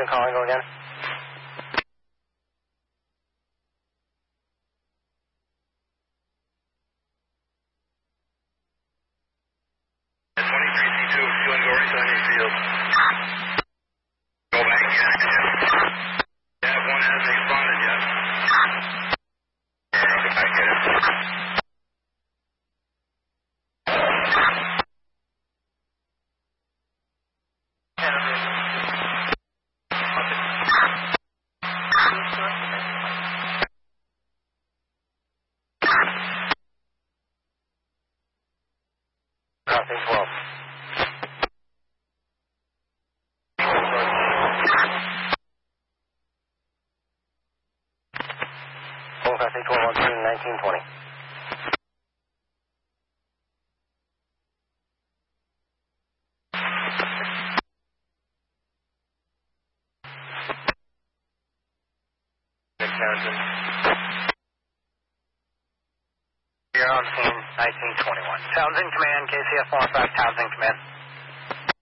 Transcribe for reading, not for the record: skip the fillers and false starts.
Agent calling, go again. Crossing 12. Full crossing 12 on scene 1920. Townsend. You're on scene 1921. Townsend command, KCF 105, Townsend command.